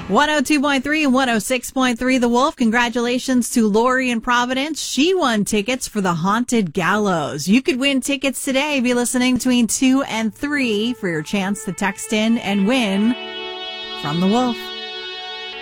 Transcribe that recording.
102.3 and 106.3 The Wolf. Congratulations to Lori in Providence. She won tickets for the Haunted Gallows. You could win tickets today. Be listening between 2 and 3 for your chance to text in and win from The Wolf.